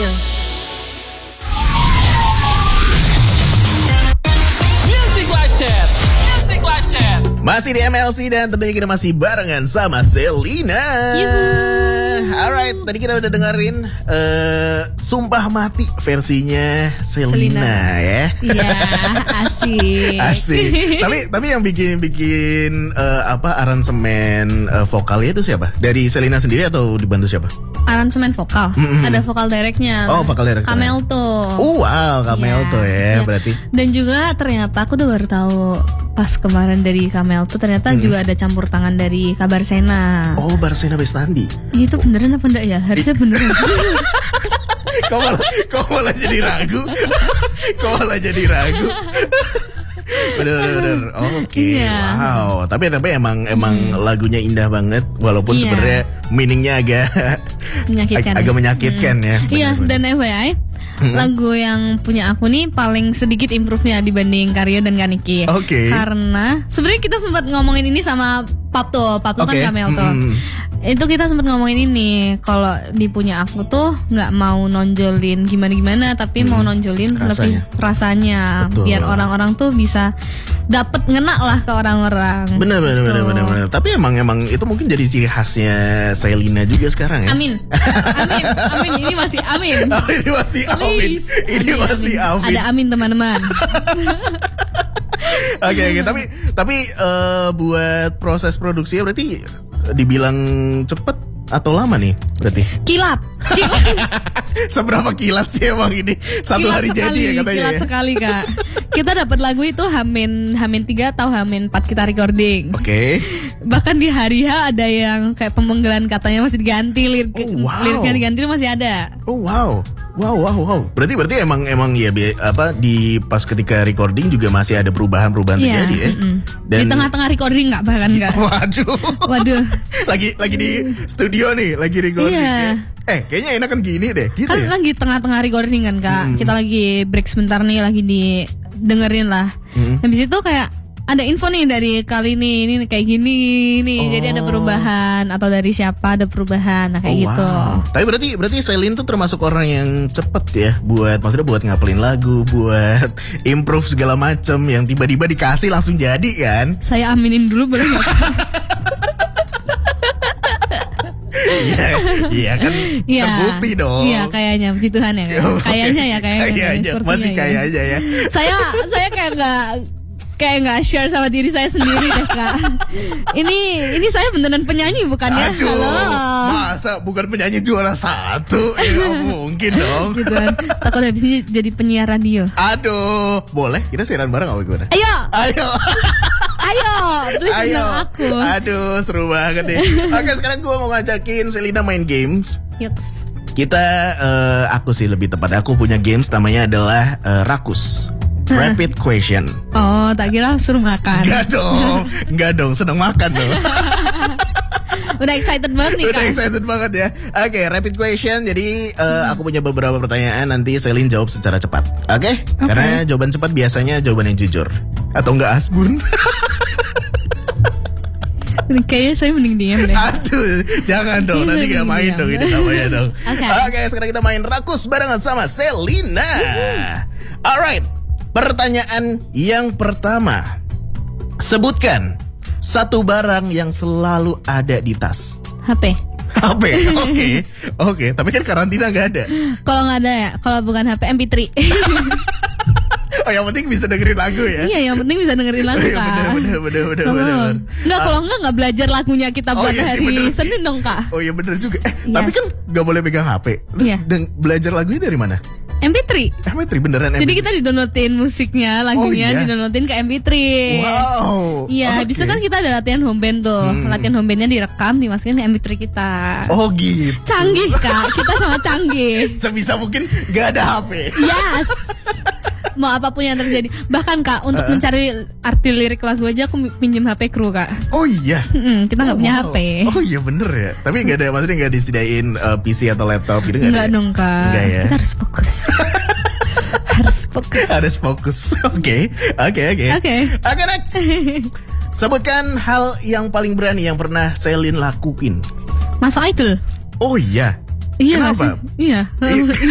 selanjutnya. Music Live Chat. Music Live Chat. Masih di MLC dan tentunya kita masih barengan sama Selina. Alright, tadi kita udah dengerin Sumpah Mati versinya Selina ya. Iya, asik. Asik. Tapi yang bikin aransemen vokalnya itu siapa? Dari Selina sendiri atau dibantu siapa? Aransemen vokal. Ada vokal directnya. Oh, vokal director. Kamelto. Wow, Kamelto ya berarti. Dan juga ternyata aku tuh baru tahu pas kemarin dari Kamelto ternyata juga ada campur tangan dari Kabar Sena. Oh, Barsena Bestandi. Itu beneran apa enggak ya? Harusnya beneran. Kok malah jadi ragu? Bener. Oke. Iya. Wow. Tapi emang lagunya indah banget. Walaupun sebenarnya meaningnya agak menyakitkan ya. Iya. Dan FYI, lagu yang punya aku nih paling sedikit improve-nya dibanding Karyo dan Kaniki. Oke. Karena sebenarnya kita sempat ngomongin ini sama Papto kan Kamelto. Itu kita sempat ngomongin ini, kalau di punya aku tuh nggak mau nonjolin gimana tapi mau nonjolin lebih rasanya. Betul. Biar orang-orang tuh bisa dapet ngena lah ke orang-orang. Bener. Tapi emang itu mungkin jadi ciri khasnya Selina juga sekarang ya. Amin. Ini masih amin. Oh, ini masih amin. Ada amin teman-teman. Oke. Tapi buat proses produksinya berarti dibilang cepet atau lama nih berarti? Kilat. Seberapa kilat sih emang ini? Satu hari sekali, jadi ya katanya. Kilat sekali Kak. Kita dapat lagu itu Hamin 3 atau Hamin 4 kita recording. Oke. Bahkan di hari H ada yang kayak pemenggalan katanya masih diganti, liriknya diganti masih ada. Oh wow. Berarti emang ya di pas ketika recording juga masih ada perubahan terjadi ya. Dan di tengah-tengah recording bahkan nggak. Waduh. lagi di studio nih, lagi recording. Iya. Kayaknya enakan gini deh. Gitu kan ya? lagi tengah-tengah recording kan Kak. Kita lagi break sebentar nih, lagi dengerin lah. Habis itu kayak ada info nih dari kali ini kayak gini nih. Jadi ada perubahan atau dari siapa ada perubahan kayak gitu. Wow. Tapi berarti Selin tuh termasuk orang yang cepet ya buat ngapelin lagu, buat improve segala macem yang tiba-tiba dikasih langsung jadi kan? Saya aminin dulu boleh nggak? Iya kan terbukti dong. Iya kayaknya puji Tuhan ya. Kayaknya. Masih kayak aja ya. Saya kayak nggak share sama diri saya sendiri deh Kak. Ini saya beneran penyanyi bukan ya? Aduh, halo. Masa bukan penyanyi juara 1? Ya mungkin dong. Gitu kan. Takut habis ini jadi penyiar radio. Aduh, boleh kita siaran bareng apa gimana? Ayo, please undang aku. Aduh, seru banget deh. Oke, sekarang gue mau ngajakin Selina main games. Yuks. Aku sih lebih tepat. Aku punya games namanya adalah Rakus. Rapid question. Oh, tak kira suruh makan. Enggak dong, sedang makan dong. Udah excited banget nih Kak. Udah excited banget ya. Oke, rapid question. Jadi aku punya beberapa pertanyaan, nanti Selin jawab secara cepat. Oke? Karena jawaban cepat biasanya jawaban yang jujur. Atau enggak asbun. Kayaknya saya mending diam deh. Aduh, jangan dong. Nanti gak main dong. Ini namanya dong. Oke, sekarang kita main Rakus barengan sama Selina. Alright, pertanyaan yang pertama. Sebutkan satu barang yang selalu ada di tas. HP. Oke. Tapi kan karantina gak ada. Kalau nggak ada ya, kalau bukan HP MP3. Oh, yang penting bisa dengerin lagu ya. Iya, yang penting bisa dengerin lagu Kak. Bener. Enggak, kalau nggak belajar lagunya kita buat hari Senin dong Kak. Oh iya bener juga. Tapi kan gak boleh pegang HP. Terus belajar lagunya dari mana? MP3 beneran MP3. Jadi kita didownloadin musiknya, lagunya didownloadin ke MP3. Wow. Iya, habis itu kan kita ada latihan home band tuh. Latihan home bandnya direkam, dimasukin ke MP3 kita. Oh gitu. Canggih Kak, kita sangat canggih. Sebisa mungkin gak ada HP. Yes. Mau apapun yang terjadi. Bahkan Kak, untuk mencari arti lirik lagu aja aku pinjam HP kru Kak. Oh iya. Kita gak punya HP. Oh iya bener ya. Tapi gak ada, maksudnya gak disediain PC atau laptop gitu? Enggak dong Kak. Enggak ya. Kita harus fokus. Harus fokus. Oke, next. Sebutkan hal yang paling berani yang pernah Selin lakuin. Masuk idol. Oh iya. Iya. Kenapa? Iya.